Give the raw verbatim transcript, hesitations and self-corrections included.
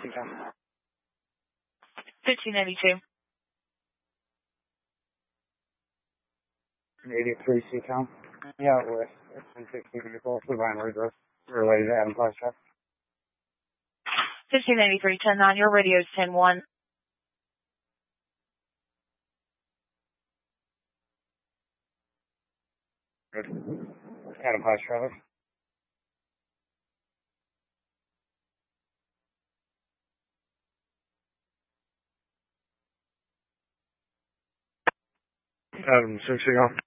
Seacom. fifteen eighty-two. eighty-three Seacom. Yeah, with one sixty vehicle, Levine Road, related to Adam Foxtrot. fifteen eighty-three, ten nine, your radio's ten one. Good. Adam Foxtrot. Adam six Seacom.